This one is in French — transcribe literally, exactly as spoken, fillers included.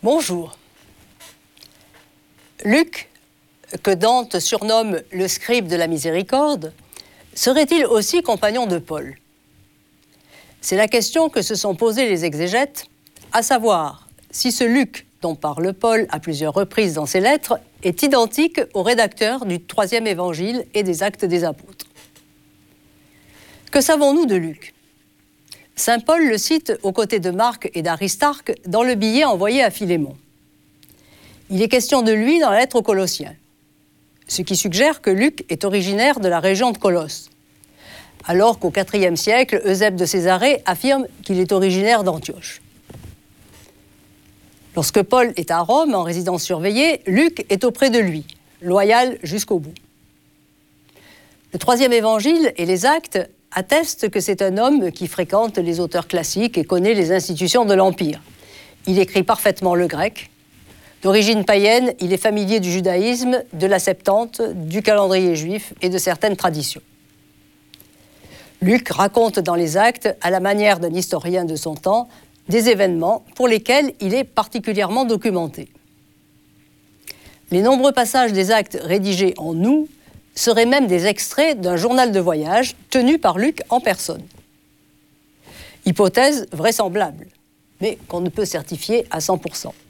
Bonjour. Luc, que Dante surnomme le scribe de la miséricorde, serait-il aussi compagnon de Paul? C'est la question que se sont posées les exégètes, à savoir si ce Luc dont parle Paul à plusieurs reprises dans ses lettres est identique au rédacteur du troisième évangile et des Actes des Apôtres. Que savons-nous de Luc? Saint Paul le cite aux côtés de Marc et d'Aristarque dans le billet envoyé à Philémon. Il est question de lui dans la lettre aux Colossiens, ce qui suggère que Luc est originaire de la région de Colosse, alors qu'au quatrième siècle, Eusèbe de Césarée affirme qu'il est originaire d'Antioche. Lorsque Paul est à Rome, en résidence surveillée, Luc est auprès de lui, loyal jusqu'au bout. Le troisième évangile et les Actes attestent que c'est un homme qui fréquente les auteurs classiques et connaît les institutions de l'Empire. Il écrit parfaitement le grec. D'origine païenne, il est familier du judaïsme, de la Septante, du calendrier juif et de certaines traditions. Luc raconte dans les Actes, à la manière d'un historien de son temps, des événements pour lesquels il est particulièrement documenté. Les nombreux passages des Actes rédigés en nous seraient même des extraits d'un journal de voyage tenu par Luc en personne. Hypothèse vraisemblable, mais qu'on ne peut certifier à cent pour cent.